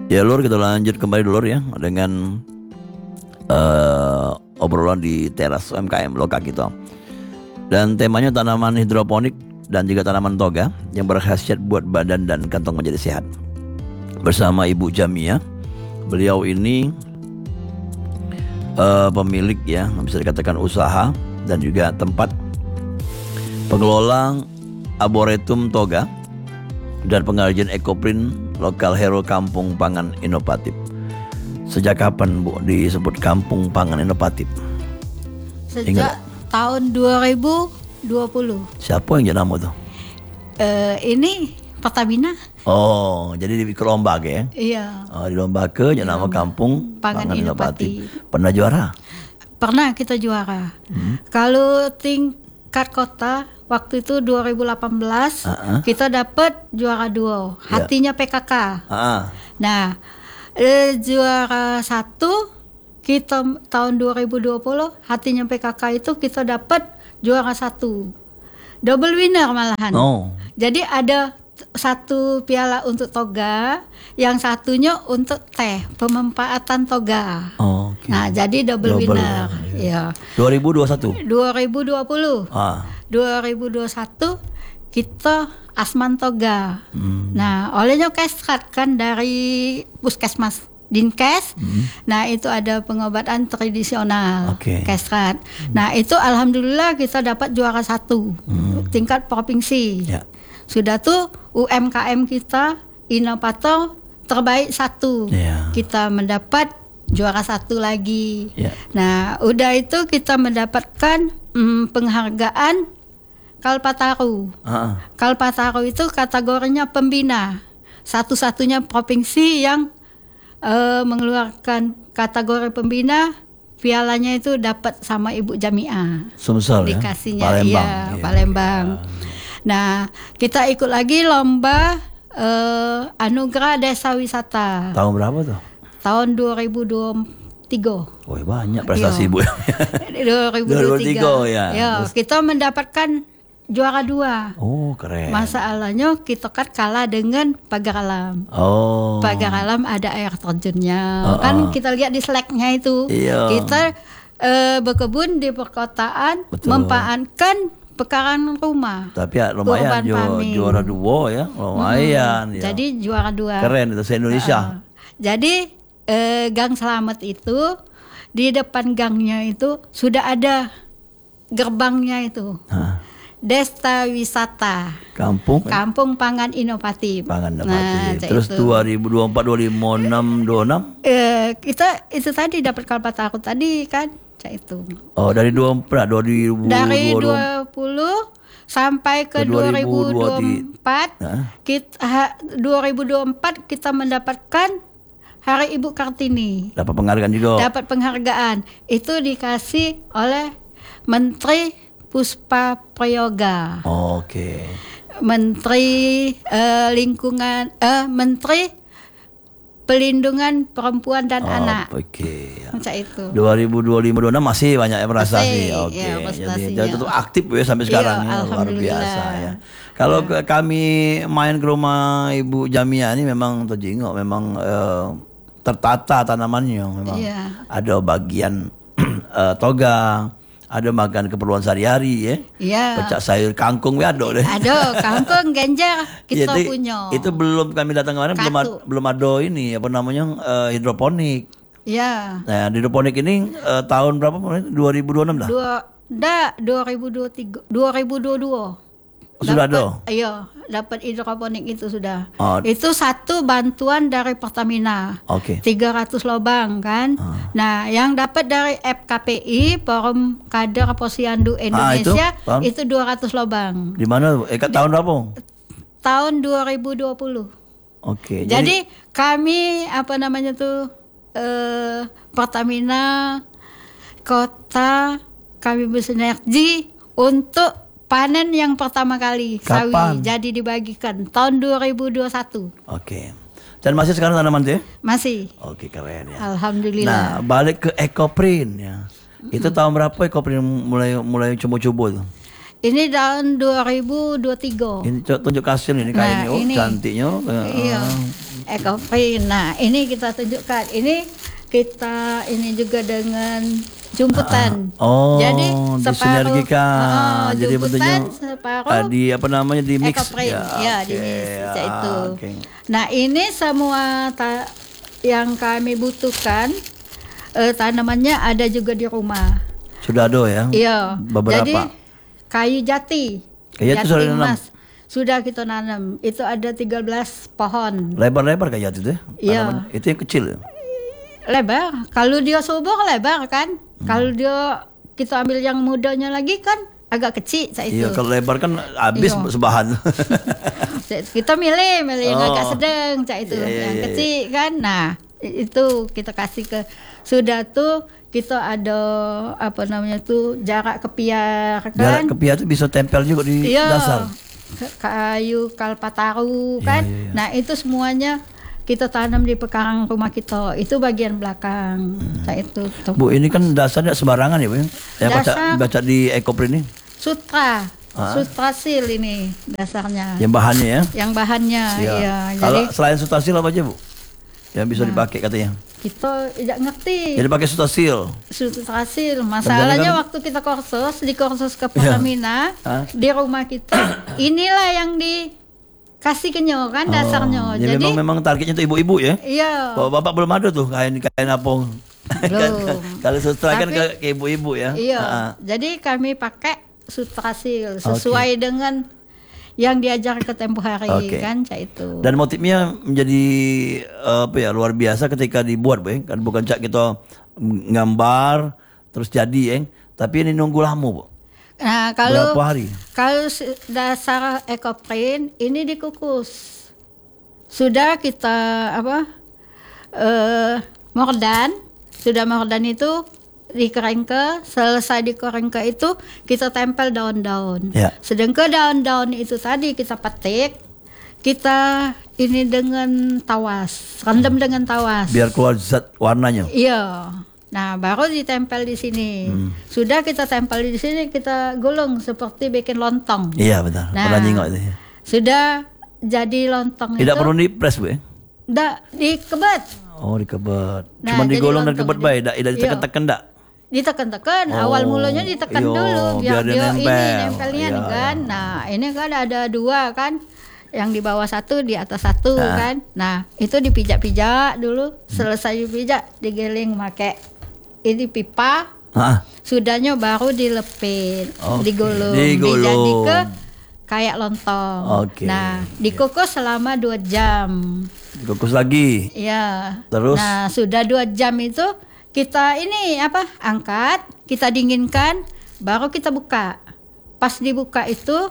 Ya Lur, kita lanjut kembali dulu ya dengan obrolan di teras UMKM Loka kita. Dan temanya tanaman hidroponik dan juga tanaman toga yang berkhasiat buat badan dan kantong menjadi sehat. Bersama Ibu Jamia. Beliau ini pemilik ya, bisa dikatakan usaha dan juga tempat pengelola Arboretum Toga dan pengrajin ekoprint lokal hero Kampung Pangan Inovatif. Sejak kapan Bu disebut Kampung Pangan Inovatif? Sejak tahun 2020. Siapa yang jadi nama tuh? Ini Pertamina. Oh, jadi di Lombake ya? Iya. Oh, di Lombake jadi nama Kampung Pangan Inovatif. Pernah juara? Pernah kita juara. Kalau tingkat kota waktu itu 2018 kita dapat juara 2. Hatinya PKK. Nah, juara 1 kita tahun 2020 hatinya PKK itu kita dapat juara 1. Double winner malahan. Oh. Jadi ada satu piala untuk toga, yang satunya untuk teh, pemanfaatan toga. Oh, okay. Nah, jadi double winner. Ya. 2021. 2020. 2021 kita Asman Toga. Nah, olehnya kesrat kan dari Puskesmas Dinkes. Nah, itu ada pengobatan tradisional. Kesrat. Nah, itu alhamdulillah kita dapat juara 1 tingkat provinsi. Sudah tuh UMKM kita inovator terbaik 1. Kita mendapat juara 1 lagi. Nah, udah itu kita mendapatkan penghargaan Kalpataru. Kalpataru itu kategorinya pembina. Satu-satunya provinsi yang mengeluarkan kategori pembina. Pialanya itu dapat sama Ibu Jamia. Sumsel dikasihnya, ya? Palembang. Iya, Palembang. Nah, kita ikut lagi lomba Anugerah Desa Wisata. Tahun berapa tuh? Tahun 2023. Wah, banyak prestasi Ibu. 2023. ya. Kita mendapatkan juara 2. Oh, keren. Masalahnya kita kan kalah dengan Pagar Alam. Oh. Pagar Alam ada air terjunnya. Kan kita lihat di Slack-nya itu. Kita berkebun di perkotaan, memanfaatkan pekarangan rumah. Tapi ya lumayan juara 2 ya, lumayan. Ya. Jadi juara 2. Keren itu se-Indonesia. Jadi Gang Selamat itu di depan gangnya itu sudah ada gerbangnya itu. Desa Wisata. Kampung Pangan Inovatif. Nah, terus 2024, 2025, 26. Kita itu tadi dapat Kalpataru tadi kan. Itu. Oh, dari 20 dari 20 sampai ke 2024 2024 kita mendapatkan Hari Ibu Kartini. Dapat penghargaan juga. Dapat penghargaan. Itu dikasih oleh Menteri Puspa Prayoga. Menteri Lingkungan Menteri Pelindungan Perempuan dan Anak. Macam itu. 2025-26 masih banyak yang prestasi. Jadi tetap aktif ya sampai sekarang ya. Luar biasa ya. Kalau kami main ke rumah Ibu Jamia ini memang terjenguk, memang tertata tanamannya, memang ada bagian toga, ada makan keperluan sehari-hari ya. Pecah sayur kangkung ada deh. Ada kangkung genjer kita punya. Itu belum kami datang kemarin belum ada ini apa namanya hidroponik. Nah, hidroponik ini tahun berapa? 2026 dah? 2023, 2022. Sudah ada? Iya, dapat hidroponik itu sudah. Itu satu bantuan dari Pertamina. 300 lubang kan. Nah, yang dapat dari FKPI, Forum Kader Posyandu Indonesia, itu 200 lubang. Di mana? Tahun berapa? Tahun 2020. Jadi kami Pertamina Kota kami bersinergi untuk panen yang pertama kali sawi jadi dibagikan tahun 2021. Dan masih sekarang tanaman tuh? Masih. Keren ya. Alhamdulillah. Nah, balik ke ekoprint ya. Itu tahun berapa ekoprint mulai coba-coba tuh? Ini tahun 2023. Ini tunjuk hasil ini kayaknya. Cantiknya. Iya. ekoprint. Nah, ini kita tunjukkan. Ini juga dengan jumputan. Jadi separuh jadi bentuknya separuh di mix di mix itu. Nah, ini semua yang kami butuhkan tanamannya ada juga di rumah. Sudah ada ya? Iya. Beberapa. Jadi kayu jati. Kayu jati sudah nanam. Sudah kita nanam. Itu ada 13 pohon. Lebar-lebar kayu jati itu ya? Iya. Itu yang kecil ya? Lebar. Kalau dia subur lebar kan. Kalau kita ambil yang mudanya lagi kan agak kecil itu. Iya, kalau lebar kan habis sebahan. Kita milih yang agak sedang itu, yang kecil kan. Nah, itu kita kasih ke sudah tuh kita ada jarak kepiar kan. Jarak kepiar itu bisa tempel juga di dasar. Kayu kalpataru kan. Nah, itu semuanya kita tanam di pekarangan rumah kita. Itu bagian belakang. Itu. Bu, ini kan dasarnya sembarangan ya, Bu? Baca di ekoprint ini. Sutra sil ini dasarnya. Yang bahannya ya? Yang bahannya, iya. Kalau selain sutra sil apa aja, Bu? Yang bisa dipakai katanya? Kita tidak ngerti. Jadi pakai sutra sil. Sutra sil. Masalahnya waktu kita kursus di kursus ke Pertamina di rumah kita, inilah yang dikasih kenyo kan dasarnya. Jadi memang targetnya itu ibu-ibu ya? Iya. Bapak belum ada tuh kain apung. Belum. Kalau sutra kan ke ibu-ibu ya? Iya. Jadi kami pakai sutra sil sesuai dengan yang diajar ke tempo hari kan itu. Dan motifnya menjadi luar biasa ketika dibuat, Bu. Kan bukan kita gambar terus jadi, tapi ini nunggu lama, Bu. Nah, kalau berapa hari? Kalau dasar ekoprint ini dikukus. Sudah kita mordan. Sudah mordan itu dikeringke, selesai dikeringke itu kita tempel daun-daun. Sedangkan daun-daun itu tadi kita petik, kita ini dengan tawas, rendam dengan tawas. Biar keluar zat warnanya. Iya. Nah, baru ditempel di sini. Sudah kita tempel di sini, kita gulung seperti bikin lontong. Iya, betul. Pernah nengok itu. Sudah jadi lontong. Tidak perlu dipres, Bu. Tidak, dikebet. Oh, dikebet. Cuma digulung dan kebet baik, tidak ditekan-tekan enggak? Ditekan-tekan, awal mulanya ditekan dulu biar dia nempelnya kan. Nah, ini kan ada 2 kan. Yang di bawah 1, di atas 1 kan. Nah, itu dipijak-pijak dulu. Selesai dipijak, digiling pakai ini pipa. Sudahnya baru dilepit, digulung. Dijadi ke kayak lontong. Nah, dikukus selama 2 jam. Dikukus lagi. Iya. Terus? Nah, sudah 2 jam itu kita angkat, kita dinginkan, baru kita buka. Pas dibuka itu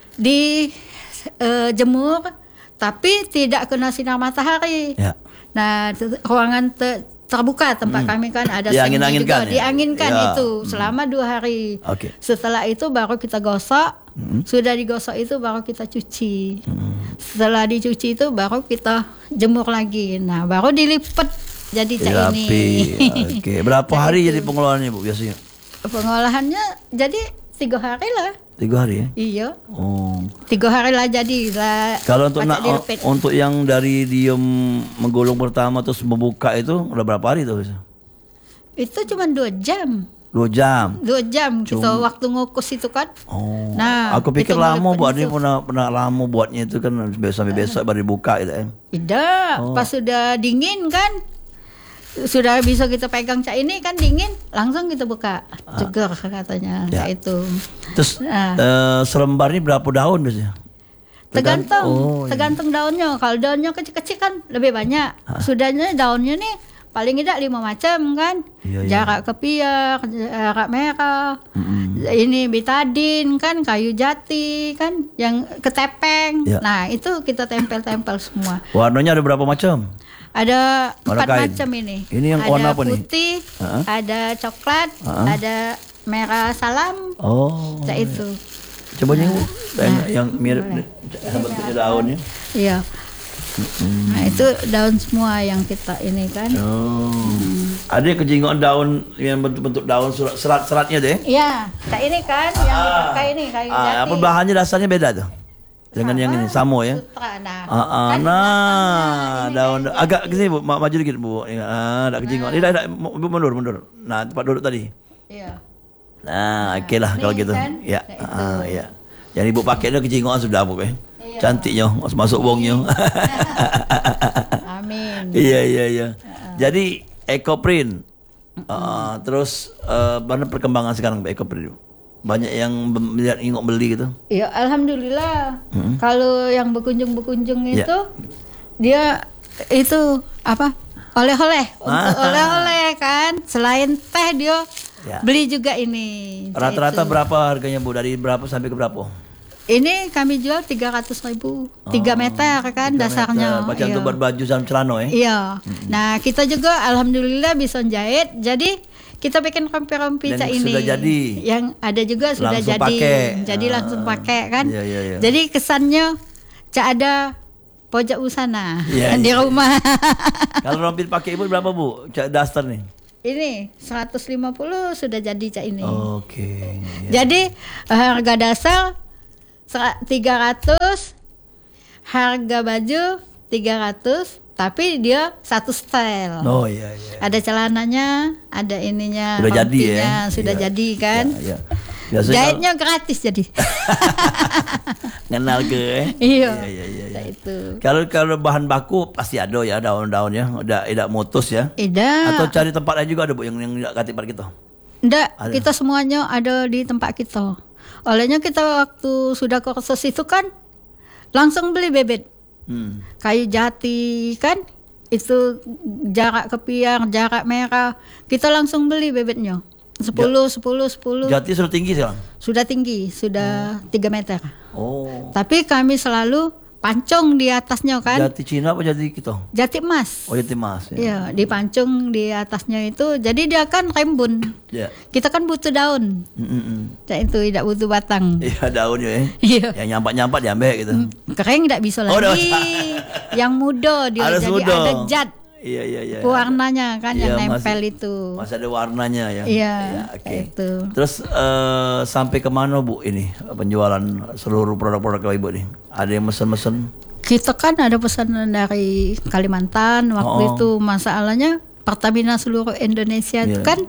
jemur, tapi tidak kena sinar matahari. Nah, ruangan terbuka tempat kami kan ada diangin-anginkan juga. Dianginkan itu selama 2 hari. Setelah itu baru kita gosok. Sudah digosok itu baru kita cuci. Setelah dicuci itu baru kita jemur lagi. Nah, baru dilipat jadi cak ini. Berapa hari jadi pengolahannya, Bu, biasanya? Pengolahannya jadi 3 hari lah. 3 hari ya? Iya. 3 hari lah jadi lah. Kalau untuk yang dari diem menggulung pertama terus membuka itu udah berapa hari tuh? Itu cuma 2 jam. 2 jam. 2 jam kita waktu ngukus itu kan. Nah, aku pikir lama buat ini pernah lama buatnya itu kan sampai besok baru dibuka gitu kan. Tidak, pas sudah dingin kan. Sudah bisa kita pegang cak ini kan dingin, langsung kita buka. Seger katanya itu. Terus selembar ini berapa daun biasanya? Tergantung daunnya. Kalau daunnya kecil-kecil kan lebih banyak. Sudahnya daunnya nih paling tidak 5 macam kan. Jarak kepiar, jarak merah. Ini betadin kan, kayu jati kan, yang ketepeng. Nah, itu kita tempel-tempel semua. Warnanya ada berapa macam? Ada 4 macam ini. Ini yang warna apa nih? Ada putih, ada coklat, ada merah salam. Itu. Coba yang mirip bentuknya daunnya. Iya. Nah, itu daun semua yang kita ini kan. Ada kejingoan daun yang bentuk-bentuk daun serat-seratnya deh. Iya, kayak ini kan yang dipakai ini kayu jati. Apa bahannya dasarnya beda tuh? Dengan yang ini sama ya. Sutra. daun agak ke sini Bu, maju dikit Bu. Ada kejengok. Tidak, Bu mundur. Nah, tempat duduk tadi. Iya. Nah, oke lah kalau gitu. Kan? Ya. Ya. Jadi Ibu pakai dia kejengok sudah Bu. Iya. Cantiknya, masuk wongnya. Amin. Iya. Jadi Ecoprint. Terus mana perkembangan sekarang Ecoprint? Banyak yang melihat ingok beli gitu. Ya alhamdulillah. Kalau yang berkunjung itu dia itu apa? Oleh-oleh untuk oleh-oleh kan. Selain teh dia beli juga ini. Rata-rata berapa harganya Bu? Dari berapa sampai ke berapa? Ini kami jual 300.000 3 meter kan 3 dasarnya. Baca untuk buat baju dan celana ya. Iya. Nah kita juga alhamdulillah bisa jahit. Jadi kita bikin rompi-rompi cak ini. Sudah jadi. Yang ada juga sudah langsung jadi. Pakai. Jadi langsung pakai kan. Iya. Jadi kesannya cak ada pojok busana di rumah. Kalau rompi pakai Ibu berapa Bu? Cak daster nih. Ini 150 sudah jadi cak ini. Oke. Jadi harga dasar 300, harga baju 300. Tapi dia satu style. Oh iya. Ada celananya, ada ininya. Sudah jadi ya. Sudah jadi kan. Iya. Jahitnya gratis jadi. Kenal ke? Iya. Itu. Kalau bahan baku pasti ada ya daun-daunnya. Udah tidak mutus ya. Tidak. Atau cari tempat lain juga ada Bu yang tidak katipat kita. Tidak. Kita semuanya ada di tempat kita. Olehnya kita waktu sudah kursus itu kan langsung beli bebet. Kayu jati kan itu jarak kepiang, jarak merah kita langsung beli bebetnya 10. Jati sudah tinggi sekarang? Sudah tinggi, sudah 3 meter. Tapi kami selalu pancung di atasnya kan. Jati Cina apa jati kita? Jati emas. Jati emas. Iya, dipancung di atasnya itu. Jadi dia kan rembun. Kita kan butuh daun. Itu tidak butuh batang. Iya, daunnya ya. Iya. Yang nyampak diambil gitu. Kering tidak bisa lagi. Yang muda dia harus jadi muda. ada zat. Iya. Warnanya kan yang nempel itu. Masih ada warnanya ya. Iya. Okay. Itu. Terus sampai kemana Bu ini penjualan seluruh produk-produk Ibu nih? Ada yang mesen-mesen? Kita kan ada pesanan dari Kalimantan waktu itu. Masalahnya Pertamina seluruh Indonesia itu kan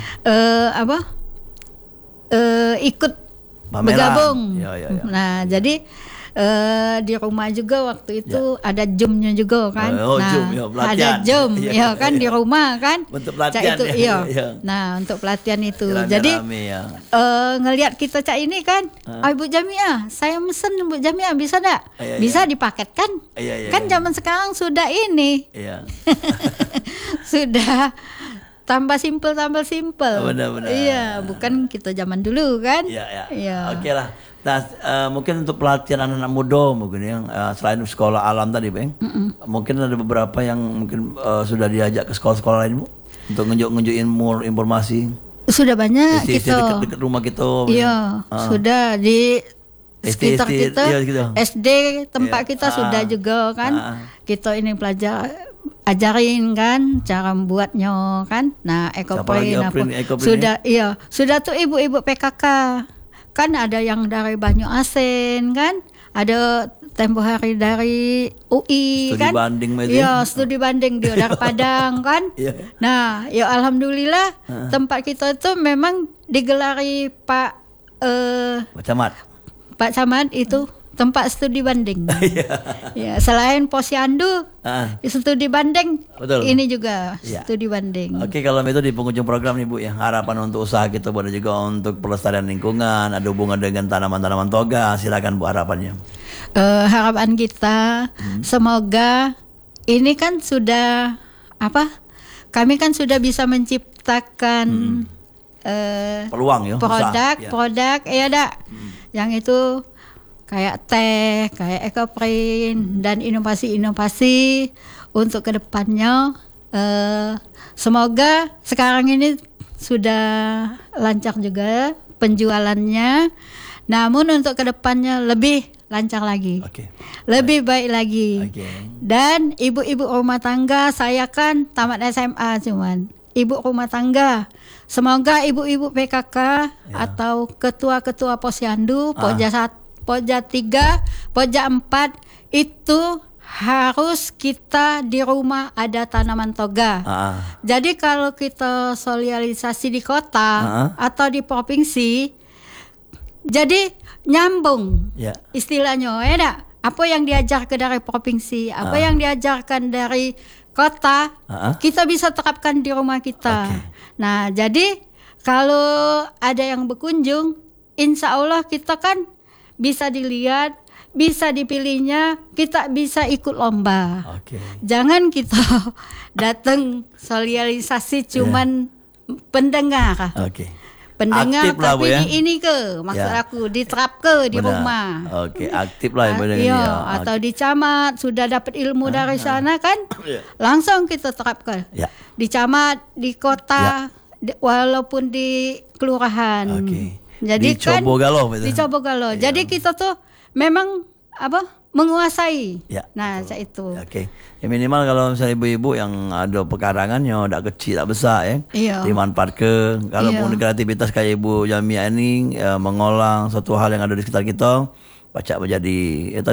ikut pameran. Bergabung. Ya. Nah jadi di rumah juga waktu itu ada zoomnya juga kan. Ada zoom kan di rumah kan. Untuk pelatihan itu, Nah untuk pelatihan itu. Jadi ngelihat kita cak ini kan, Ibu Jamiah, saya mesen Ibu Jamiah bisa tak? Bisa dipaketkan? Kan zaman sekarang sudah ini. Sudah tambah simpel. Benar. Iya, bukan kita zaman dulu kan. Iya. Oke lah. Nah, mungkin untuk pelatihan anak-anak muda mungkin yang selain sekolah alam tadi, Bang. Mungkin ada beberapa yang mungkin sudah diajak ke sekolah-sekolah lain, Bu, untuk nunjukin more informasi. Sudah banyak kita. Dekat rumah kita. Iya, sudah di sekitar kita. SD tempat kita sudah juga kan. Kita ini ajarin kan cara membuatnya kan. Nah, Ecoprint sudah tuh ibu-ibu PKK. Kan ada yang dari Banyuasin kan, ada tempo hari dari UI studi kan. Studi banding dia dari Padang kan. Nah, ya alhamdulillah tempat kita itu memang digelari Pak Camat itu tempat studi banding. Ya, selain Posyandu, studi banding. Betul. Ini juga studi banding. Oke, kalau itu di penghujung program nih Bu ya, harapan untuk usaha kita boleh juga untuk pelestarian lingkungan, ada hubungan dengan tanaman-tanaman toga, silakan Bu harapannya. Harapan kita semoga ini kan sudah kami kan sudah bisa menciptakan peluang ya, produk yang itu kayak teh, kayak Ecoprint dan inovasi-inovasi untuk kedepannya. Semoga sekarang ini sudah lancar juga penjualannya. Namun untuk kedepannya lebih lancar lagi, lebih baik lagi. Dan ibu-ibu rumah tangga, saya kan tamat SMA cuman ibu rumah tangga. Semoga ibu-ibu PKK atau ketua-ketua Posyandu, Pokja 1, Pokja 3, Pokja 4 itu harus kita di rumah ada tanaman toga. Jadi kalau kita sosialisasi di kota atau di provinsi, jadi nyambung istilahnya, ya. Apa yang diajarkan dari provinsi, apa yang diajarkan dari kota, kita bisa terapkan di rumah kita. Nah, jadi kalau ada yang berkunjung, insya Allah kita kan bisa dilihat, bisa dipilihnya, kita bisa ikut lomba. Jangan kita datang sosialisasi cuman pendengar. Pendengar aktif tapi lah, ini ke maksud aku diterap ke di rumah. Aktif lah atau di camat sudah dapat ilmu dari sana kan, langsung kita terapkan. Di camat, di kota, walaupun di kelurahan. Jadi di Cobogalo, di Cobogalo. Jadi kita tuh memang menguasai. Nah, itu. Ya minimal kalau misalnya ibu-ibu yang ada pekarangannya, tak kecil, tak besar dimanfaatkan. Kalau punya kreativitas kayak Ibu Jamia ini mengolah suatu hal yang ada di sekitar kita, pacak menjadi